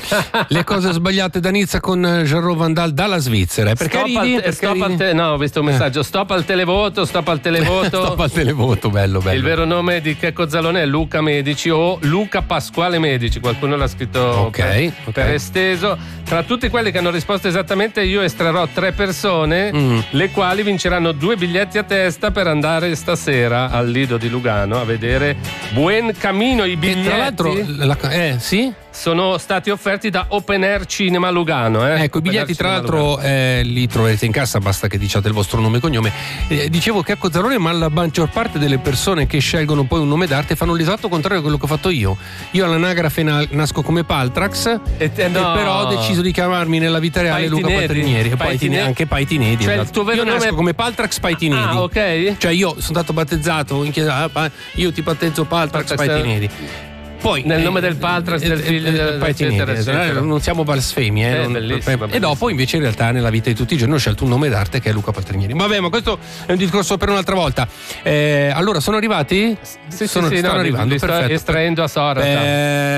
Le cose sbagliate da Nizza con Jean Van Dahl dalla Svizzera. Perché no, ho visto un messaggio. Stop al televoto. Stop al televoto, bello. Il vero nome di Checco Zalone è Luca Medici o Luca Pasquale Medici, qualcuno l'ha scritto per esteso. Tra tutti quelli che hanno risposto esattamente io estrarrò 3 persone, le quali vinceranno 2 biglietti a testa per andare stasera al Lido di Lugano a vedere Buen Camino. I biglietti tra l'altro sì? Sono stati offerti da Open Air Cinema Lugano. Ecco, i biglietti tra l'altro li troverete in cassa, basta che diciate il vostro nome e cognome. Dicevo Checco Zalone, ma la maggior parte delle persone che scelgono poi un nome d'arte fanno l'esatto contrario di quello che ho fatto io. Io all'anagrafe nasco come Paltrax, però ho deciso di chiamarmi nella vita reale Luca Paltrinieri. E anche Paitinedi. Cioè, il tuo vero nome nasco come Paltrax Paitinedi. Ah, ok. Cioè io sono stato battezzato in chiesa, io ti battezzo Paltrax Paitinedi. Poi nel nome del Paltrax, del figlio eccetera. Non siamo blasfemi, e dopo invece in realtà nella vita di tutti i giorni ho scelto un nome d'arte che è Luca Paltrinieri. Vabbè, ma questo è un discorso per un'altra volta. Allora sono arrivati? Stanno arrivando. Li sto estraendo a sorta.